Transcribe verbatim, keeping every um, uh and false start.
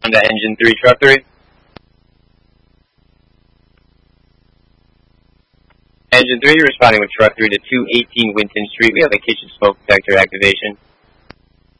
Honda Engine three, Truck three. Engine three, responding with Truck three to two eighteen Winton Street. We have a kitchen smoke detector activation.